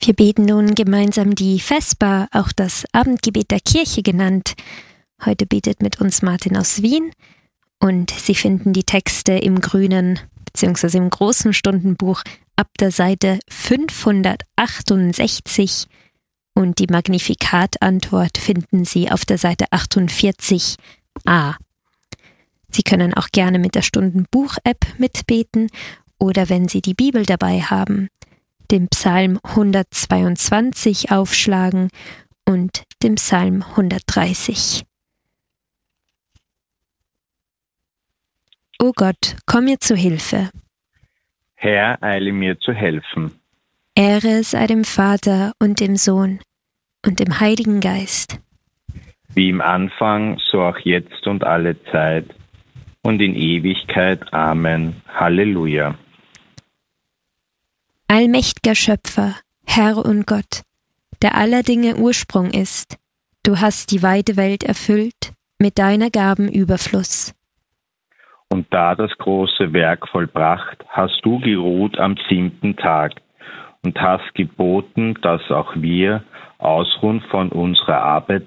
Wir beten nun gemeinsam die Vesper, auch das Abendgebet der Kirche genannt. Heute betet mit uns Martin aus Wien und Sie finden die Texte im grünen bzw. im großen Stundenbuch ab der Seite 568 und die Magnificat-Antwort finden Sie auf der Seite 48a. Sie können auch gerne mit der Stundenbuch-App mitbeten oder wenn Sie die Bibel dabei haben, den Psalm 122 aufschlagen und den Psalm 130. O Gott, komm mir zu Hilfe. Herr, eile mir zu helfen. Ehre sei dem Vater und dem Sohn und dem Heiligen Geist. Wie im Anfang, so auch jetzt und alle Zeit und in Ewigkeit. Amen. Halleluja. Allmächtiger Schöpfer, Herr und Gott, der aller Dinge Ursprung ist, du hast die weite Welt erfüllt mit deiner Gaben Überfluss. Und da das große Werk vollbracht, hast du geruht am 7. Tag und hast geboten, dass auch wir ausruhen von unserer Arbeit